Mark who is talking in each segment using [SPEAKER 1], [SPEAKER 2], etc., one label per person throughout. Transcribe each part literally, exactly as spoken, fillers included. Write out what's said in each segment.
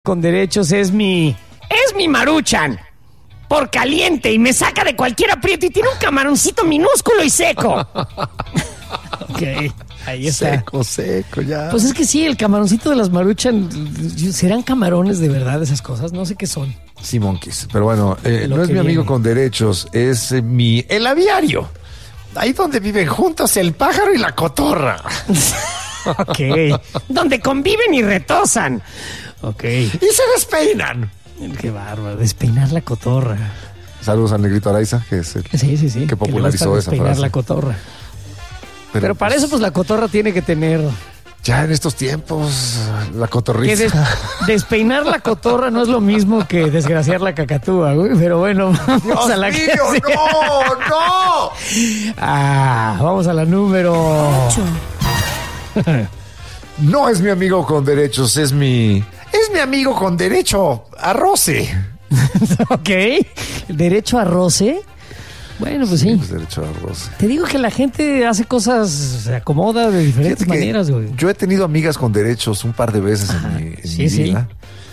[SPEAKER 1] Con derechos es mi... es mi Maruchan. Por caliente y me saca de cualquier aprieto y tiene un camaroncito minúsculo y seco. Ok, ahí está.
[SPEAKER 2] Seco, seco, ya.
[SPEAKER 1] Pues es que sí, el camaroncito de las Maruchan, ¿serán camarones de verdad esas cosas? No sé qué son.
[SPEAKER 2] Sí, monkeys. Pero bueno, eh, no es mi
[SPEAKER 1] viene.
[SPEAKER 2] amigo con derechos, es eh, mi... el aviario. Ahí donde viven juntos el pájaro y la cotorra.
[SPEAKER 1] Ok, donde conviven y retosan. Ok.
[SPEAKER 2] Y se despeinan.
[SPEAKER 1] Qué bárbaro, despeinar la cotorra.
[SPEAKER 2] Saludos al negrito Araiza, que es el
[SPEAKER 1] Sí, sí, sí.
[SPEAKER 2] que popularizó
[SPEAKER 1] le gusta
[SPEAKER 2] esa
[SPEAKER 1] despeinar
[SPEAKER 2] frase.
[SPEAKER 1] la cotorra.
[SPEAKER 2] Pero,
[SPEAKER 1] Pero para
[SPEAKER 2] pues,
[SPEAKER 1] eso, pues la cotorra tiene que tener...
[SPEAKER 2] ya en estos tiempos, la
[SPEAKER 1] Que
[SPEAKER 2] cotorriza.
[SPEAKER 1] des- despeinar la cotorra no es lo mismo que desgraciar la cacatúa, güey. Pero bueno, vamos
[SPEAKER 2] ¡Dios
[SPEAKER 1] a la
[SPEAKER 2] mío,
[SPEAKER 1] que-
[SPEAKER 2] no, no!
[SPEAKER 1] Ah, vamos a la número...
[SPEAKER 2] No es mi amigo con derechos, es mi... es mi amigo con derecho a roce.
[SPEAKER 1] Ok. ¿Derecho a roce? Bueno, pues sí.
[SPEAKER 2] Pues derecho a roce.
[SPEAKER 1] Te digo que la gente hace cosas, se acomoda de diferentes
[SPEAKER 2] Fíjate que
[SPEAKER 1] maneras, güey.
[SPEAKER 2] yo he tenido amigas con derechos un par de veces
[SPEAKER 1] Ajá,
[SPEAKER 2] en mi, en
[SPEAKER 1] sí,
[SPEAKER 2] mi
[SPEAKER 1] sí.
[SPEAKER 2] vida.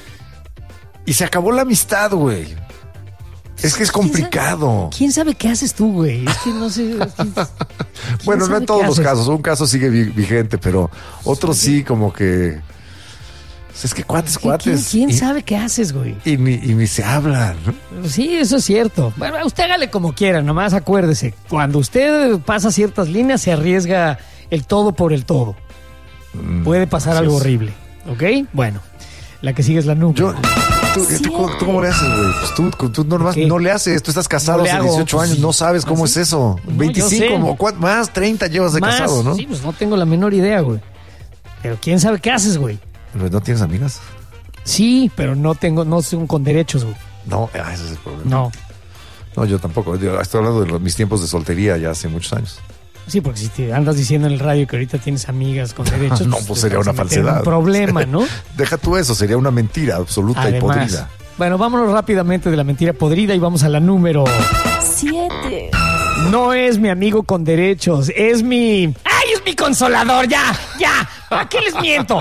[SPEAKER 2] Y se acabó la amistad, güey. Es que es complicado.
[SPEAKER 1] ¿Quién sabe qué haces tú, güey? Es que no sé. es que- ¿quién
[SPEAKER 2] Bueno, no
[SPEAKER 1] sabe
[SPEAKER 2] en
[SPEAKER 1] qué
[SPEAKER 2] todos los
[SPEAKER 1] haces?
[SPEAKER 2] casos. Un caso sigue vi- vigente, pero otros sí, como que... Es que cuates,
[SPEAKER 1] ¿Quién,
[SPEAKER 2] cuates.
[SPEAKER 1] quién
[SPEAKER 2] y,
[SPEAKER 1] sabe qué haces, güey?
[SPEAKER 2] y ni, y ni se hablan, ¿no?
[SPEAKER 1] Sí, eso es cierto. Bueno, usted hágale como quiera, nomás acuérdese. Cuando usted pasa ciertas líneas, se arriesga el todo por el todo. Puede pasar
[SPEAKER 2] así
[SPEAKER 1] algo
[SPEAKER 2] es.
[SPEAKER 1] horrible. ¿Ok? Bueno, la que sigue es la nube.
[SPEAKER 2] Yo... ¿Tú, tú, cómo- tú cómo le haces, güey? Pues tú, tú no,
[SPEAKER 1] ¿Qué?
[SPEAKER 2] no le haces. Tú estás casado
[SPEAKER 1] No le
[SPEAKER 2] hace
[SPEAKER 1] hago,
[SPEAKER 2] dieciocho
[SPEAKER 1] pues,
[SPEAKER 2] años.
[SPEAKER 1] sí.
[SPEAKER 2] No sabes cómo
[SPEAKER 1] ¿Ah,
[SPEAKER 2] es
[SPEAKER 1] sí?
[SPEAKER 2] eso.
[SPEAKER 1] No, yo
[SPEAKER 2] veinticinco,
[SPEAKER 1] sé.
[SPEAKER 2] como, ¿cuánto? Más treinta llevas de
[SPEAKER 1] Más,
[SPEAKER 2] casado, ¿no?
[SPEAKER 1] Sí, pues no tengo la menor idea, güey. Pero quién sabe qué haces, güey.
[SPEAKER 2] Pero ¿no tienes amigas?
[SPEAKER 1] Sí, pero no tengo, no son con derechos, güey.
[SPEAKER 2] No, ah, ese es el problema.
[SPEAKER 1] No.
[SPEAKER 2] No, yo tampoco. Yo estoy hablando de los- mis tiempos de soltería ya hace muchos años.
[SPEAKER 1] Sí, porque si te andas diciendo en el radio que ahorita tienes amigas con derechos,
[SPEAKER 2] No, pues
[SPEAKER 1] te
[SPEAKER 2] sería
[SPEAKER 1] vas a
[SPEAKER 2] una
[SPEAKER 1] meter en
[SPEAKER 2] falsedad.
[SPEAKER 1] un problema, ¿no?
[SPEAKER 2] Deja tú eso, sería una mentira absoluta y
[SPEAKER 1] Además.
[SPEAKER 2] podrida.
[SPEAKER 1] Bueno, vámonos rápidamente de la mentira podrida y vamos a la número...
[SPEAKER 3] Siete.
[SPEAKER 1] No es mi amigo con derechos, es mi... ¡Ay, es mi consolador! ¡Ya! ¡Ya! ¿A qué les miento?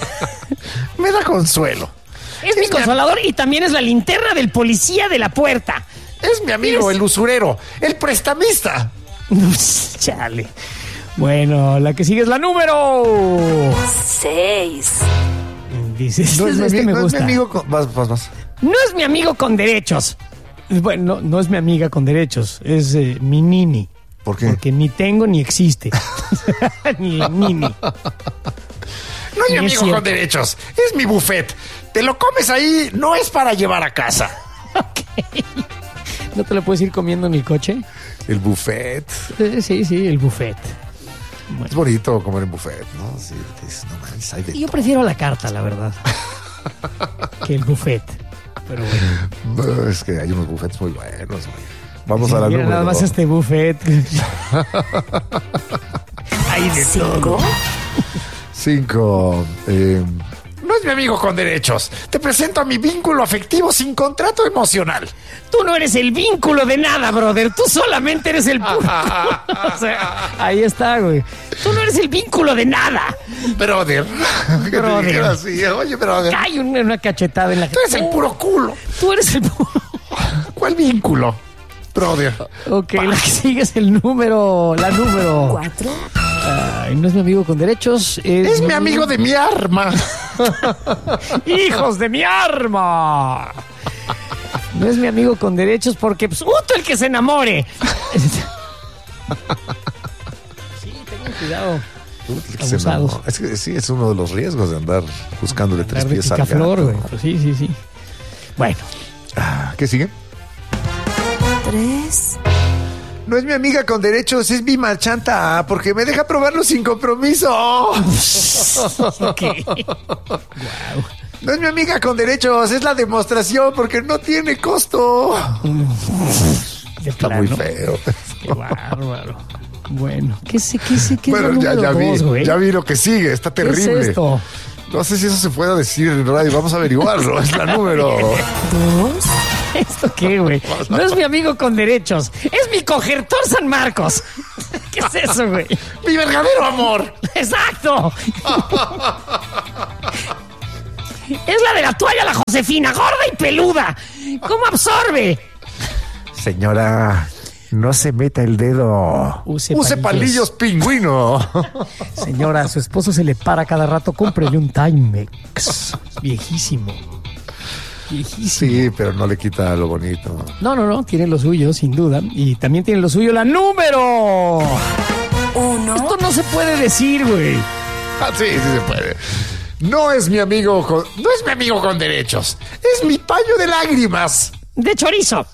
[SPEAKER 2] Me da consuelo.
[SPEAKER 1] Es mi consolador y también es la linterna del policía de la puerta.
[SPEAKER 2] Es mi amigo,
[SPEAKER 1] Es-
[SPEAKER 2] el usurero, el prestamista.
[SPEAKER 1] Chale. Bueno, la que sigue es la número...
[SPEAKER 3] Seis.
[SPEAKER 1] Dices,
[SPEAKER 2] No es, mi,
[SPEAKER 1] este
[SPEAKER 2] ami-
[SPEAKER 1] me
[SPEAKER 2] no es
[SPEAKER 1] gusta.
[SPEAKER 2] mi amigo con... Vas, vas, vas.
[SPEAKER 1] No es mi amigo con derechos. Bueno, no, no es mi amiga con derechos, es eh, mi nini.
[SPEAKER 2] ¿Por qué?
[SPEAKER 1] Porque ni tengo ni existe. Ni la nini.
[SPEAKER 2] No es mi
[SPEAKER 1] Es
[SPEAKER 2] amigo
[SPEAKER 1] cierto.
[SPEAKER 2] con derechos, es mi buffet. Te lo comes ahí, no es para llevar a casa.
[SPEAKER 1] ¿No te lo puedes ir comiendo en el coche?
[SPEAKER 2] El buffet.
[SPEAKER 1] Eh, sí, sí, el buffet.
[SPEAKER 2] Es bonito comer en buffet, ¿no? Sí, dices, no manches, hay de
[SPEAKER 1] Y yo
[SPEAKER 2] todo.
[SPEAKER 1] prefiero la carta, la verdad. Que el buffet. Pero bueno.
[SPEAKER 2] No, es que hay unos buffets muy buenos, güey. Vamos a la
[SPEAKER 1] Mira
[SPEAKER 2] número
[SPEAKER 1] nada más
[SPEAKER 2] dos.
[SPEAKER 1] este buffet. Hay de
[SPEAKER 3] Cinco.
[SPEAKER 1] todo.
[SPEAKER 2] Cinco. eh, no es mi amigo con derechos. Te presento a mi vínculo afectivo sin contrato emocional.
[SPEAKER 1] Tú no eres el vínculo de nada, brother. Tú solamente eres el puro. O sea, ahí está, güey. Tú no eres el vínculo de nada.
[SPEAKER 2] Brother. Que te
[SPEAKER 1] Brother.
[SPEAKER 2] dijera así, oye, brother.
[SPEAKER 1] Hay una, una cachetada en la
[SPEAKER 2] Tú eres el puro culo.
[SPEAKER 1] Tú eres el puro.
[SPEAKER 2] ¿Cuál vínculo? Brother.
[SPEAKER 1] Ok, la que sigue es el número. La número.
[SPEAKER 3] Cuatro.
[SPEAKER 1] Ay, no es mi amigo con derechos. Es,
[SPEAKER 2] Es mi amigo de mi arma.
[SPEAKER 1] ¡Hijos de mi arma! No es mi amigo con derechos porque, pues, ¡uto el que se enamore! Sí, tengan cuidado. Abusados.
[SPEAKER 2] No, es que sí, es uno de los riesgos de andar buscándole tres
[SPEAKER 1] Andar de
[SPEAKER 2] pies al gato.
[SPEAKER 1] picaflor, güey. Pues sí, sí, sí. Bueno,
[SPEAKER 2] Ah, ¿qué sigue?
[SPEAKER 3] Tres.
[SPEAKER 2] No es mi amiga con derechos, es mi marchanta, porque me deja probarlo sin compromiso.
[SPEAKER 1] ok.
[SPEAKER 2] No es mi amiga con derechos, es la demostración, porque no tiene costo.
[SPEAKER 1] De
[SPEAKER 2] Está
[SPEAKER 1] plano.
[SPEAKER 2] muy feo.
[SPEAKER 1] Qué bárbaro. Bueno, ¿qué sé, qué sé, qué
[SPEAKER 2] Bueno,
[SPEAKER 1] es
[SPEAKER 2] ya,
[SPEAKER 1] el
[SPEAKER 2] ya
[SPEAKER 1] número
[SPEAKER 2] vi,
[SPEAKER 1] dos, güey?
[SPEAKER 2] ya vi lo que sigue, está
[SPEAKER 1] ¿Qué
[SPEAKER 2] terrible.
[SPEAKER 1] es esto?
[SPEAKER 2] No sé si eso se pueda decir en radio, vamos a averiguarlo. Es la número.
[SPEAKER 3] Dos.
[SPEAKER 1] ¿Esto qué, güey? No es mi amigo con derechos, es mi cogertor San Marcos. ¿Qué es eso, güey?
[SPEAKER 2] Mi verdadero amor.
[SPEAKER 1] ¡Exacto! Es la de la toalla, la Josefina, gorda y peluda. ¿Cómo absorbe?
[SPEAKER 2] Señora, no se meta el dedo.
[SPEAKER 1] Use
[SPEAKER 2] Use palillos,
[SPEAKER 1] palillos
[SPEAKER 2] pingüino.
[SPEAKER 1] Señora, a su esposo se le para cada rato. Cómprele un Timex. Viejísimo. Viejísimo.
[SPEAKER 2] Sí, pero no le quita lo bonito.
[SPEAKER 1] No, no, no. Tiene lo suyo, sin duda. Y también tiene lo suyo la número.
[SPEAKER 3] Uno.
[SPEAKER 1] Esto no se puede decir, güey.
[SPEAKER 2] Ah, sí, sí se puede. No es mi amigo con, no es mi amigo con derechos. Es mi paño de lágrimas.
[SPEAKER 1] De chorizo.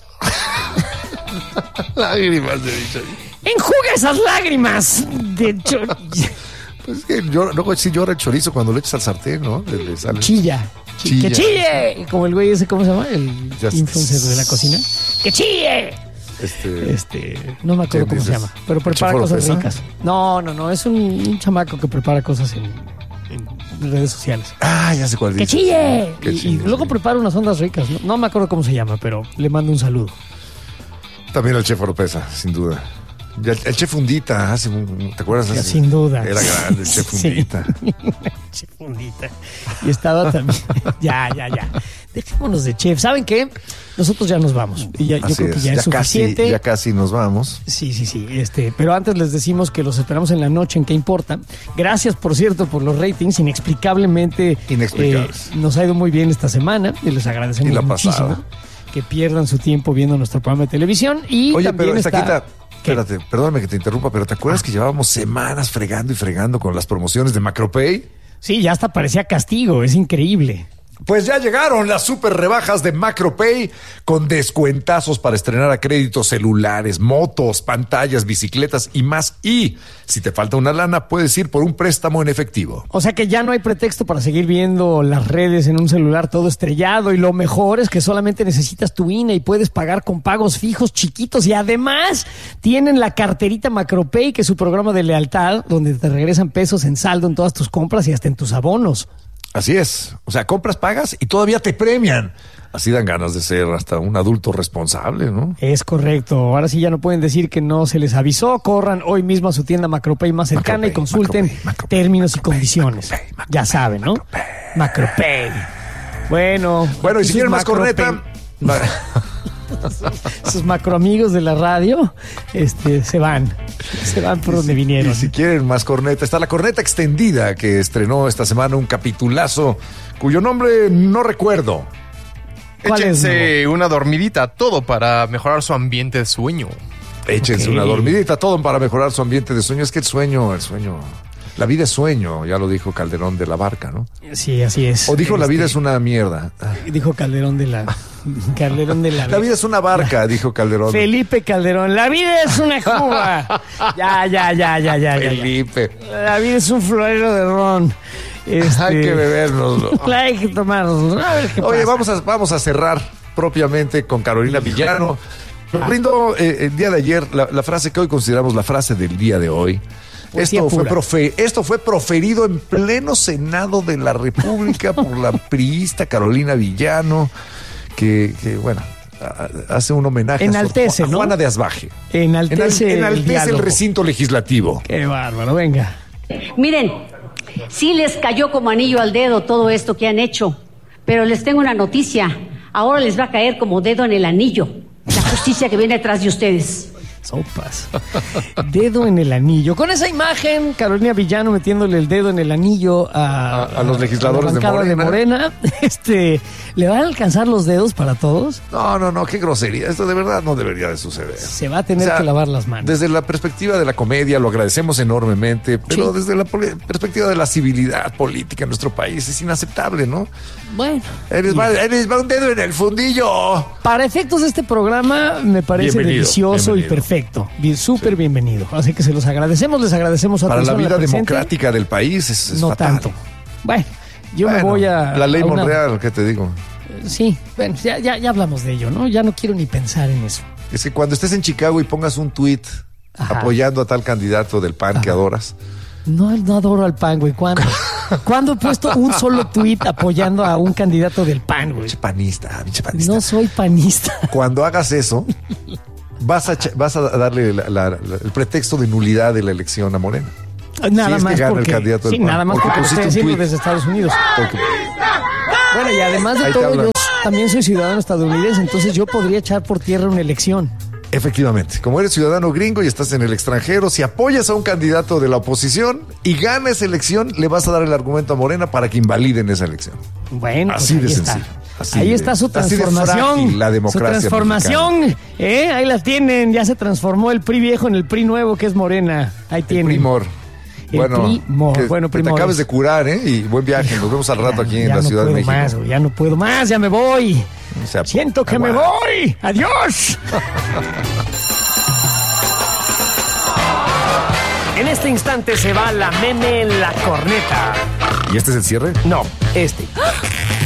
[SPEAKER 2] Lágrimas de dicho.
[SPEAKER 1] Enjuga esas lágrimas. De chorizo.
[SPEAKER 2] Pues es que yo, luego sí llora el chorizo cuando lo echas al sartén, ¿no? Le, le sale.
[SPEAKER 1] Chilla.
[SPEAKER 2] Chilla.
[SPEAKER 1] ¡Que chille! Como el güey ese, ¿cómo se llama? El
[SPEAKER 2] Just-
[SPEAKER 1] influencer de la cocina. ¡Que chille!
[SPEAKER 2] Este,
[SPEAKER 1] Este, no me acuerdo
[SPEAKER 2] ¿Quién
[SPEAKER 1] cómo se
[SPEAKER 2] dices?
[SPEAKER 1] llama, pero prepara
[SPEAKER 2] ¿Chifo
[SPEAKER 1] cosas
[SPEAKER 2] Lopeza?
[SPEAKER 1] ricas. No, no, no, es un, un chamaco que prepara cosas en, en redes sociales.
[SPEAKER 2] Ah, ya sé cuál
[SPEAKER 1] ¡Que
[SPEAKER 2] dice.
[SPEAKER 1] chille!
[SPEAKER 2] Qué
[SPEAKER 1] Y, y
[SPEAKER 2] chille,
[SPEAKER 1] luego
[SPEAKER 2] sí.
[SPEAKER 1] prepara unas ondas ricas. No, no me acuerdo cómo se llama, pero le mando un saludo.
[SPEAKER 2] También el chef Oropesa, sin duda. Ya el, el chef Fundita, hace un, ¿te acuerdas?
[SPEAKER 1] Ya,
[SPEAKER 2] Hace-
[SPEAKER 1] sin duda.
[SPEAKER 2] Era grande el chef
[SPEAKER 1] Sí.
[SPEAKER 2] Fundita.
[SPEAKER 1] Chef Fundita. Y estaba también. ya, ya, ya. Dejémonos de chef. ¿Saben qué? Nosotros ya nos vamos. Y ya, yo
[SPEAKER 2] Así
[SPEAKER 1] creo que
[SPEAKER 2] es.
[SPEAKER 1] ya es
[SPEAKER 2] casi,
[SPEAKER 1] suficiente.
[SPEAKER 2] ya casi nos vamos.
[SPEAKER 1] Sí, sí, sí. Este, pero antes les decimos que los esperamos en la noche en ¿Qué importa? Gracias, por cierto, por los ratings. Inexplicablemente
[SPEAKER 2] Inexplicables.
[SPEAKER 1] eh, nos ha ido muy bien esta semana y les agradecemos
[SPEAKER 2] Y la
[SPEAKER 1] muchísimo
[SPEAKER 2] pasada.
[SPEAKER 1] que pierdan su tiempo viendo nuestro programa de televisión. Y
[SPEAKER 2] Oye,
[SPEAKER 1] también
[SPEAKER 2] pero
[SPEAKER 1] está...
[SPEAKER 2] Taquita,
[SPEAKER 1] ¿Qué?
[SPEAKER 2] espérate, perdóname que te interrumpa, pero ¿te acuerdas que llevábamos semanas fregando y fregando con las promociones de Macropay?
[SPEAKER 1] Sí, ya hasta parecía castigo. Es increíble.
[SPEAKER 2] Pues ya llegaron las super rebajas de Macropay con descuentazos para estrenar a crédito celulares, motos, pantallas, bicicletas y más. Y si te falta una lana, puedes ir por un préstamo en efectivo.
[SPEAKER 1] O sea que ya no hay pretexto para seguir viendo las redes en un celular todo estrellado y lo mejor es que solamente necesitas tu I N E y puedes pagar con pagos fijos chiquitos y además tienen la carterita Macropay, que es su programa de lealtad donde te regresan pesos en saldo en todas tus compras y hasta en tus abonos.
[SPEAKER 2] Así es. O sea, compras, pagas y todavía te premian. Así dan ganas de ser hasta un adulto responsable, ¿no?
[SPEAKER 1] Es correcto. Ahora sí ya no pueden decir que no se les avisó. Corran hoy mismo a su tienda Macropay más cercana
[SPEAKER 2] Macropay,
[SPEAKER 1] y consulten
[SPEAKER 2] Macropay, Macropay,
[SPEAKER 1] términos y
[SPEAKER 2] Macropay,
[SPEAKER 1] condiciones.
[SPEAKER 2] Macropay, Macropay,
[SPEAKER 1] ya saben, ¿no?
[SPEAKER 2] Macropay.
[SPEAKER 1] Macropay. Bueno.
[SPEAKER 2] Bueno, y
[SPEAKER 1] aquí
[SPEAKER 2] si
[SPEAKER 1] sus
[SPEAKER 2] quieren más
[SPEAKER 1] Macropay-
[SPEAKER 2] corneta...
[SPEAKER 1] Sus macroamigos de la radio este, se van. Se van por donde vinieron.
[SPEAKER 2] Y si quieren más corneta, está la corneta extendida que estrenó esta semana un capitulazo cuyo nombre no recuerdo.
[SPEAKER 1] ¿Cuál es,
[SPEAKER 4] Échense una dormidita, todo para mejorar su ambiente de sueño.
[SPEAKER 2] Échense
[SPEAKER 1] Ok.
[SPEAKER 2] una dormidita, todo para mejorar su ambiente de sueño. Es que el sueño, el sueño, la vida es sueño, ya lo dijo Calderón de la Barca, ¿no?
[SPEAKER 1] Sí, así es.
[SPEAKER 2] O dijo la vida es
[SPEAKER 1] Este,
[SPEAKER 2] una mierda.
[SPEAKER 1] Dijo Calderón de la... Calderón de la...
[SPEAKER 2] La vida es una barca, dijo Calderón.
[SPEAKER 1] Felipe Calderón. La vida es una cuba. Ya, ya, ya, ya, ya, ya, ya.
[SPEAKER 2] Felipe.
[SPEAKER 1] La vida es un florero de ron. Este,
[SPEAKER 2] Hay que bebernos.
[SPEAKER 1] Hay que tomarnos. A ver qué
[SPEAKER 2] Oye,
[SPEAKER 1] pasa.
[SPEAKER 2] vamos a, vamos a cerrar propiamente con Carolina Villano. Nos brindó eh, el día de ayer la, la frase que hoy consideramos la frase del día de hoy.
[SPEAKER 1] Poesía
[SPEAKER 2] Esto fue,
[SPEAKER 1] pura.
[SPEAKER 2] profe- esto fue proferido en pleno Senado de la República por la priista Carolina Villano, que, que, bueno, a- hace un homenaje
[SPEAKER 1] Enaltece,
[SPEAKER 2] a, Su- a
[SPEAKER 1] ¿no?
[SPEAKER 2] Juana de Asbaje.
[SPEAKER 1] Enaltece,
[SPEAKER 2] Enal-
[SPEAKER 1] el,
[SPEAKER 2] enaltece el
[SPEAKER 1] diálogo.
[SPEAKER 2] recinto legislativo.
[SPEAKER 1] Qué bárbaro, venga.
[SPEAKER 5] Miren, sí les cayó como anillo al dedo todo esto que han hecho, pero les tengo una noticia. Ahora les va a caer como dedo en el anillo la justicia que viene detrás de ustedes.
[SPEAKER 1] Sopas. Dedo en el anillo. Con esa imagen, Carolina Villano metiéndole el dedo en el anillo a,
[SPEAKER 2] A- a los legisladores
[SPEAKER 1] a la
[SPEAKER 2] de
[SPEAKER 1] bancada de
[SPEAKER 2] Morena.
[SPEAKER 1] Morena. Este, ¿le van a alcanzar los dedos para todos?
[SPEAKER 2] No, no, no, qué grosería. Esto de verdad no debería de suceder.
[SPEAKER 1] Se va a tener
[SPEAKER 2] O sea,
[SPEAKER 1] que lavar las manos.
[SPEAKER 2] Desde la perspectiva de la comedia lo agradecemos enormemente, pero
[SPEAKER 1] Sí.
[SPEAKER 2] desde la poli- perspectiva de la civilidad política en nuestro país es inaceptable, ¿no?
[SPEAKER 1] Bueno.
[SPEAKER 2] Eres va, eres va un dedo en el fundillo.
[SPEAKER 1] Para efectos de este programa me parece
[SPEAKER 2] Bienvenido,
[SPEAKER 1] delicioso
[SPEAKER 2] bienvenido.
[SPEAKER 1] y perfecto. Bien, súper bienvenido. Así que se los agradecemos, les agradecemos su
[SPEAKER 2] Para la
[SPEAKER 1] atención
[SPEAKER 2] vida
[SPEAKER 1] a presente.
[SPEAKER 2] democrática del país es, es
[SPEAKER 1] No
[SPEAKER 2] fatal.
[SPEAKER 1] tanto. Bueno, yo
[SPEAKER 2] Bueno,
[SPEAKER 1] me voy a...
[SPEAKER 2] La ley
[SPEAKER 1] a una-
[SPEAKER 2] Monreal, ¿qué te digo?
[SPEAKER 1] Sí, bueno, ya, ya, ya hablamos de ello, ¿no? Ya no quiero ni pensar en eso.
[SPEAKER 2] Es que cuando estés en Chicago y pongas un tuit
[SPEAKER 1] Ajá.
[SPEAKER 2] apoyando a tal candidato del P A N que adoras,
[SPEAKER 1] No, no adoro al P A N, güey. ¿Cuándo? ¿Cuándo he puesto un solo tuit apoyando a un candidato del P A N, güey?
[SPEAKER 2] pinche panista, pinche panista.
[SPEAKER 1] No soy panista.
[SPEAKER 2] Cuando hagas eso, vas a, ch- vas a darle la- la- la- el pretexto de nulidad de la elección a Morena.
[SPEAKER 1] Nada
[SPEAKER 2] Si es que
[SPEAKER 1] más
[SPEAKER 2] gana el
[SPEAKER 1] porque,
[SPEAKER 2] candidato del
[SPEAKER 1] sí,
[SPEAKER 2] P A N,
[SPEAKER 1] nada más
[SPEAKER 2] porque
[SPEAKER 1] porque lo
[SPEAKER 2] pusiste
[SPEAKER 1] estoy
[SPEAKER 2] un
[SPEAKER 1] haciendo
[SPEAKER 2] tuit.
[SPEAKER 1] desde Estados Unidos.
[SPEAKER 2] Porque-
[SPEAKER 1] Bueno, y además de
[SPEAKER 2] Ahí te
[SPEAKER 1] todo,
[SPEAKER 2] hablan.
[SPEAKER 1] yo también soy ciudadano estadounidense, entonces yo podría echar por tierra una elección.
[SPEAKER 2] Efectivamente, como eres ciudadano gringo y estás en el extranjero, si apoyas a un candidato de la oposición y gana esa elección, le vas a dar el argumento a Morena para que invaliden esa elección.
[SPEAKER 1] Bueno,
[SPEAKER 2] Así
[SPEAKER 1] pues
[SPEAKER 2] de
[SPEAKER 1] ahí está.
[SPEAKER 2] sencillo. Así
[SPEAKER 1] ahí
[SPEAKER 2] de-
[SPEAKER 1] está su
[SPEAKER 2] así de
[SPEAKER 1] transformación.
[SPEAKER 2] frágil la democracia
[SPEAKER 1] Su transformación, ¿eh? Ahí la tienen. Ya se transformó el P R I viejo en el P R I nuevo, que es Morena. Ahí
[SPEAKER 2] El
[SPEAKER 1] tienen.
[SPEAKER 2] primor.
[SPEAKER 1] El
[SPEAKER 2] Bueno,
[SPEAKER 1] primor.
[SPEAKER 2] que
[SPEAKER 1] Bueno,
[SPEAKER 2] te
[SPEAKER 1] primores.
[SPEAKER 2] acabes de curar, ¿eh? Y buen viaje. Nos vemos al rato
[SPEAKER 1] Ya,
[SPEAKER 2] aquí en
[SPEAKER 1] ya
[SPEAKER 2] la
[SPEAKER 1] no
[SPEAKER 2] Ciudad de
[SPEAKER 1] puedo
[SPEAKER 2] México.
[SPEAKER 1] más, güey, ya no puedo más, ya me voy.
[SPEAKER 2] O sea,
[SPEAKER 1] Siento que me
[SPEAKER 2] aguanta.
[SPEAKER 1] voy. Adiós. En este instante se va la meme en la corneta.
[SPEAKER 2] ¿Y este es el cierre?
[SPEAKER 1] No, este.